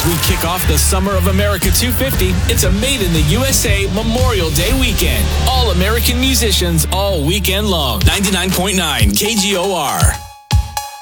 we kick off the Summer of America 250, it's a Made in the USA Memorial Day weekend. All American musicians all weekend long. 99.9 KGOR.